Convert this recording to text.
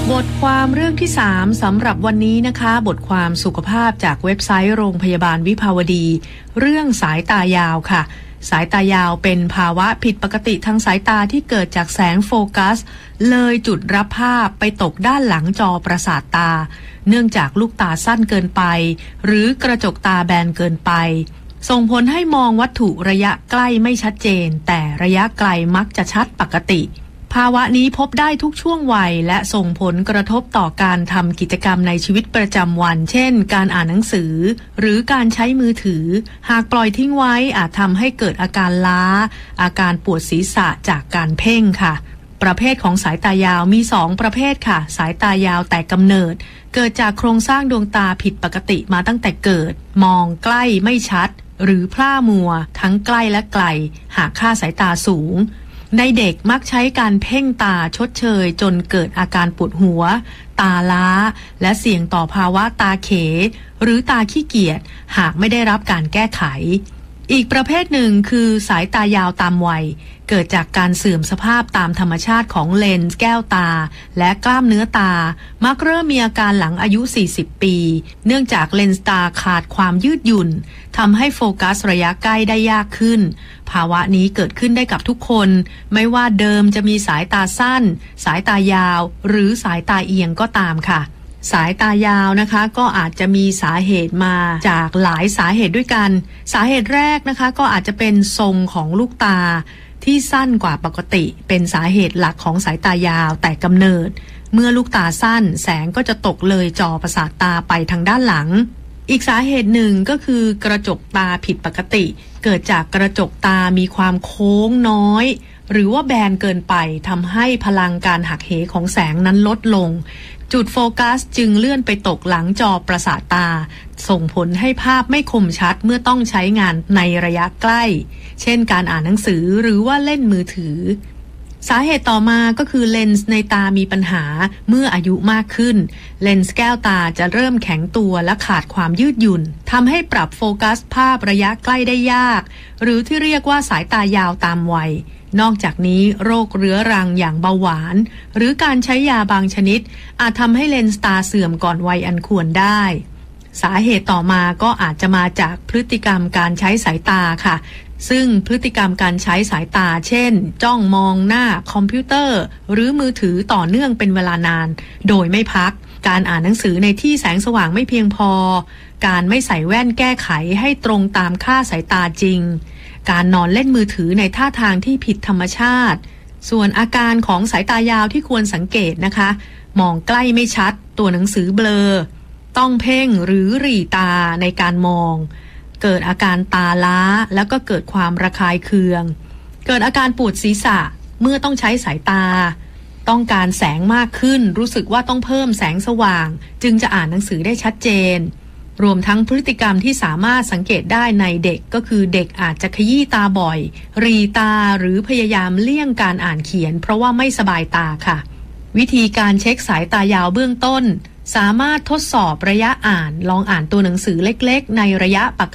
บทความเรื่องที่3สำหรับวันนี้นะคะบทความสุขภาพจากเว็บไซต์โรงพยาบาลวิภาวดีเรื่องสายตายาวค่ะสายตายาวเป็นภาวะผิดปกติทางสายตาที่เกิดจากแสงโฟกัสเลยจุดรับภาพไปตกด้านหลังจอประสาทตาเนื่องจากลูกตาสั้นเกินไปหรือกระจกตาแบนเกินไปส่งผลให้มองวัตถุระยะใกล้ไม่ชัดเจนแต่ระยะไกลมักจะชัดปกติภาวะนี้พบได้ทุกช่วงวัยและส่งผลกระทบต่อการทำกิจกรรมในชีวิตประจำวันเช่นการอ่านหนังสือหรือการใช้มือถือหากปล่อยทิ้งไว้อาจทำให้เกิดอาการล้าอาการปวดศีรษะจากการเพ่งค่ะประเภทของสายตายาวมี2ประเภทค่ะสายตายาวแต่กำเนิดเกิดจากโครงสร้างดวงตาผิดปกติมาตั้งแต่เกิดมองใกล้ไม่ชัดหรือพร่ามัวทั้งใกล้และไกลหากค่าสายตาสูงในเด็กมักใช้การเพ่งตาชดเชยจนเกิดอาการปวดหัวตาล้าและเสี่ยงต่อภาวะตาเขหรือตาขี้เกียจหากไม่ได้รับการแก้ไขอีกประเภทหนึ่งคือสายตายาวตามวัยเกิดจากการเสื่อมสภาพตามธรรมชาติของเลนส์แก้วตาและกล้ามเนื้อตามักเริ่มมีอาการหลังอายุ40ปีเนื่องจากเลนส์ตาขาดความยืดหยุ่นทำให้โฟกัสระยะใกล้ได้ยากขึ้นภาวะนี้เกิดขึ้นได้กับทุกคนไม่ว่าเดิมจะมีสายตาสั้นสายตายาวหรือสายตาเอียงก็ตามค่ะสายตายาวนะคะก็อาจจะมีสาเหตุมาจากหลายสาเหตุด้วยกันสาเหตุแรกนะคะก็อาจจะเป็นทรงของลูกตาที่สั้นกว่าปกติเป็นสาเหตุหลักของสายตายาวแต่กำเนิดเมื่อลูกตาสั้นแสงก็จะตกเลยจอประสาทตาไปทางด้านหลังอีกสาเหตุหนึ่งก็คือกระจกตาผิดปกติเกิดจากกระจกตามีความโค้งน้อยหรือว่าแบนเกินไปทำให้พลังการหักเหของแสงนั้นลดลงจุดโฟกัสจึงเลื่อนไปตกหลังจอประสาทตาส่งผลให้ภาพไม่คมชัดเมื่อต้องใช้งานในระยะใกล้เช่นการอ่านหนังสือหรือว่าเล่นมือถือสาเหตุต่อมาก็คือเลนส์ในตามีปัญหาเมื่ออายุมากขึ้นเลนส์แก้วตาจะเริ่มแข็งตัวและขาดความยืดหยุ่นทำให้ปรับโฟกัสภาพระยะใกล้ได้ยากหรือที่เรียกว่าสายตายาวตามวัยนอกจากนี้โรคเรื้อรังอย่างเบาหวานหรือการใช้ยาบางชนิดอาจทำให้เลนส์ตาเสื่อมก่อนวัยอันควรได้สาเหตุต่อมาก็อาจจะมาจากพฤติกรรมการใช้สายตาค่ะซึ่งพฤติกรรมการใช้สายตาเช่นจ้องมองหน้าคอมพิวเตอร์หรือมือถือต่อเนื่องเป็นเวลานานโดยไม่พักการอ่านหนังสือในที่แสงสว่างไม่เพียงพอการไม่ใส่แว่นแก้ไขให้ตรงตามค่าสายตาจริงการนอนเล่นมือถือในท่าทางที่ผิดธรรมชาติส่วนอาการของสายตายาวที่ควรสังเกตนะคะมองใกล้ไม่ชัดตัวหนังสือเบลอต้องเพ่งหรือหรี่ตาในการมองเกิดอาการตาล้าแล้วก็เกิดความระคายเคืองเกิดอาการปวดศีรษะเมื่อต้องใช้สายตาต้องการแสงมากขึ้นรู้สึกว่าต้องเพิ่มแสงสว่างจึงจะอ่านหนังสือได้ชัดเจนรวมทั้งพฤติกรรมที่สามารถสังเกตได้ในเด็กก็คือเด็กอาจจะขยี้ตาบ่อยหรี่ตาหรือพยายามเลี่ยงการอ่านเขียนเพราะว่าไม่สบายตาค่ะวิธีการเช็คสายตายาวเบื้องต้นสามารถทดสอบระยะอ่านลองอ่านตัวหนังสือเล็กๆในระยะปก